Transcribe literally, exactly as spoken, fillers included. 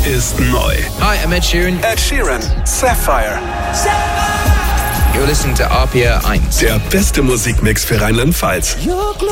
ist neu. Hi, I'm Ed Sheeran. Ed Sheeran, Sapphire. You're listening to R P R eins. Der beste Musikmix für Rheinland-Pfalz.